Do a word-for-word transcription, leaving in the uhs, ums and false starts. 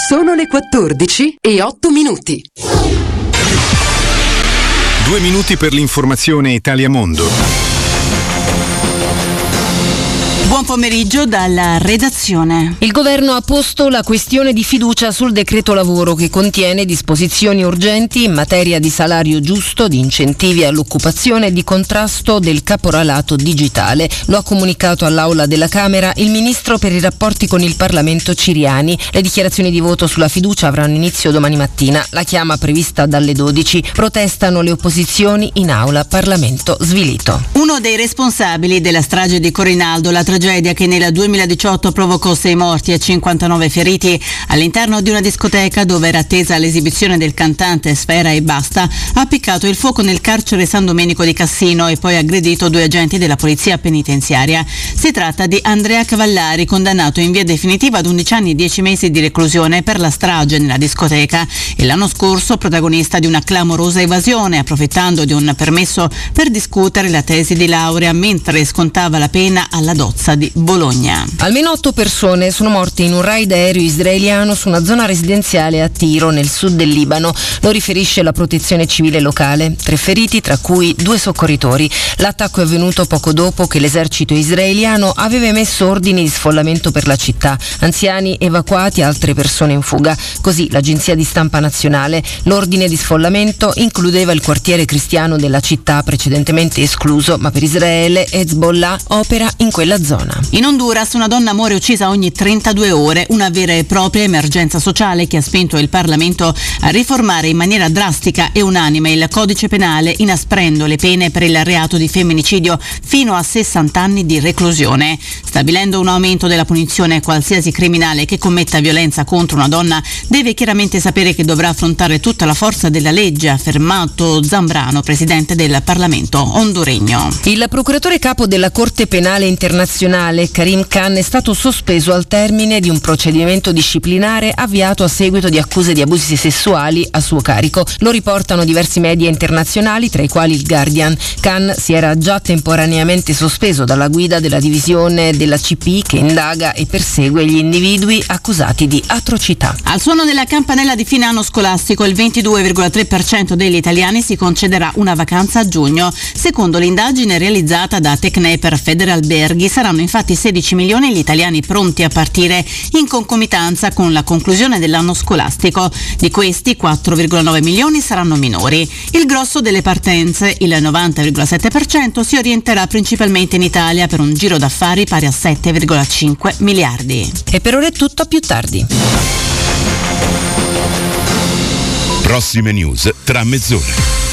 Sono le quattordici e otto minuti. Due minuti per l'informazione Italia Mondo. Buon pomeriggio dalla redazione. Il governo ha posto la questione di fiducia sul decreto lavoro che contiene disposizioni urgenti in materia di salario giusto, di incentivi all'occupazione e di contrasto del caporalato digitale. Lo ha comunicato all'Aula della Camera il ministro per i rapporti con il Parlamento Ciriani. Le dichiarazioni di voto sulla fiducia avranno inizio domani mattina. La chiama prevista dalle dodici. Protestano le opposizioni in Aula, Parlamento svilito. Uno dei responsabili della strage di Corinaldo, la tragedia che nel duemiladiciotto provocò sei morti e cinquantanove feriti all'interno di una discoteca dove era attesa l'esibizione del cantante Sfera Ebbasta, ha appiccato il fuoco nel carcere San Domenico di Cassino e poi aggredito due agenti della polizia penitenziaria. Si tratta di Andrea Cavallari, condannato in via definitiva ad undici anni e dieci mesi di reclusione per la strage nella discoteca e l'anno scorso protagonista di una clamorosa evasione, approfittando di un permesso per discutere la tesi di laurea mentre scontava la pena alla Dozza di Bologna. Almeno otto persone sono morte in un raid aereo israeliano su una zona residenziale a Tiro, nel sud del Libano. Lo riferisce la protezione civile locale. Tre feriti, tra cui due soccorritori. L'attacco è avvenuto poco dopo che l'esercito israeliano aveva emesso ordini di sfollamento per la città. Anziani evacuati, altre persone in fuga. Così l'agenzia di stampa nazionale. L'ordine di sfollamento includeva il quartiere cristiano della città, precedentemente escluso, ma per Israele Hezbollah opera in quella zona. In Honduras una donna muore uccisa ogni trentadue ore, una vera e propria emergenza sociale che ha spinto il Parlamento a riformare in maniera drastica e unanime il codice penale, inasprendo le pene per il reato di femminicidio fino a sessanta anni di reclusione, stabilendo un aumento della punizione. Qualsiasi criminale che commetta violenza contro una donna deve chiaramente sapere che dovrà affrontare tutta la forza della legge, ha affermato Zambrano, presidente del Parlamento honduregno. Il procuratore capo della Corte Penale Internazionale Karim Khan è stato sospeso al termine di un procedimento disciplinare avviato a seguito di accuse di abusi sessuali a suo carico. Lo riportano diversi media internazionali, tra i quali il Guardian. Khan si era già temporaneamente sospeso dalla guida della divisione della C P che indaga e persegue gli individui accusati di atrocità. Al suono della campanella di fine anno scolastico il ventidue virgola tre per cento degli italiani si concederà una vacanza a giugno. Secondo l'indagine realizzata da Tecne per Federalberghi, saranno infatti sedici milioni gli italiani pronti a partire in concomitanza con la conclusione dell'anno scolastico. Di questi quattro virgola nove milioni saranno minori. Il grosso delle partenze, il novanta virgola sette per cento, si orienterà principalmente in Italia per un giro d'affari pari a sette virgola cinque miliardi. E per ora è tutto, a più tardi. Prossime news tra mezz'ora.